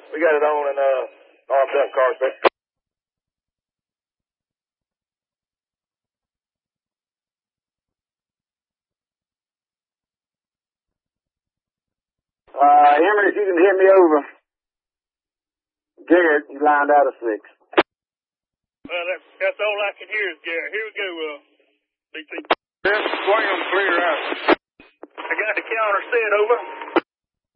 We got it on in Armstrong Carspect. Henry, if you can hit me over. Garrett, you lined out a 6. Well, that's all I can hear is Garrett. Here we go, BT. Swing them clear out. I got the counter set over.